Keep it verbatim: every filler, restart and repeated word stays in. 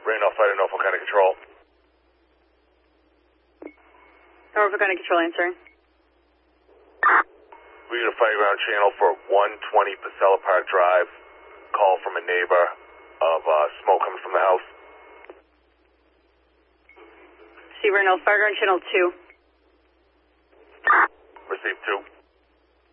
Randolph Fighter, Norfolk County Control. Norfolk County Control answering. Read a fire ground channel for one twenty Pasella Park Drive. Call from a neighbor of uh, smoke coming from the house. See Randolph Fireground Channel two. Receive two.